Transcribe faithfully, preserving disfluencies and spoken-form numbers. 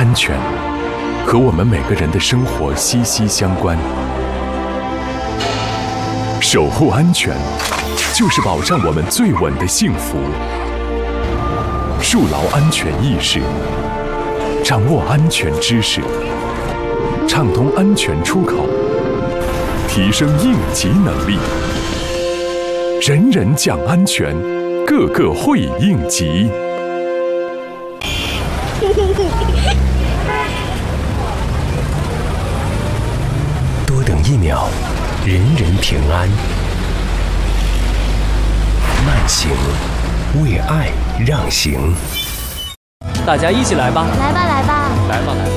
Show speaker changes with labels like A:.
A: 安全和我们每个人的生活息息相关。守护安全，就是保障我们最稳的幸福。树牢安全意识，掌握安全知识，畅通安全出口，提升应急能力，人人讲安全，个个会应急。
B: 多等一秒，人人平安。慢行，为爱让行。
C: 大家一起来吧！
D: 来吧，来吧，
C: 来吧，来吧！